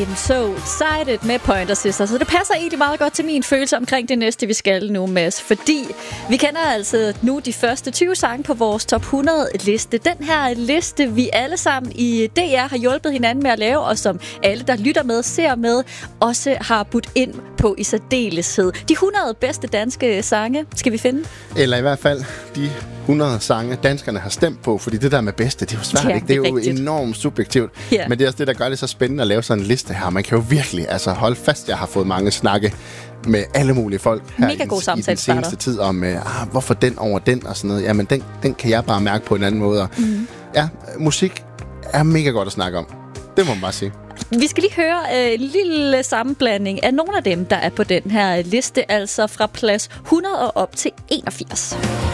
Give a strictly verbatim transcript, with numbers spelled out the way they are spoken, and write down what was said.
I'm so excited med Pointer Sisters. Så det passer egentlig meget godt til min følelse omkring det næste, vi skal nu, Mads. Fordi vi kender altså nu de første tyve sange på vores top hundrede liste. Den her liste, vi alle sammen i D R har hjulpet hinanden med at lave, og som alle, der lytter med, ser med, også har budt ind på i særdeleshed. De hundrede bedste danske sange skal vi finde. Eller i hvert fald de hundrede sange, danskerne har stemt på, fordi det der med bedste, det er jo svært, ja, ikke? Det er jo rigtigt. Enormt subjektivt. Ja. Men det er også det, der gør det så spændende at lave sådan en liste her. Man kan jo virkelig altså holde fast. Jeg har fået mange snakke med alle mulige folk her Mega i, god i den seneste tid om, uh, ah, hvorfor den over den og sådan noget. Jamen, den, den kan jeg bare mærke på en anden måde. Mm. Ja, musik er mega godt at snakke om. Det må man bare sige. Vi skal lige høre øh, en lille sammenblanding af nogle af dem, der er på den her liste, altså fra plads hundrede og op til enogfirs.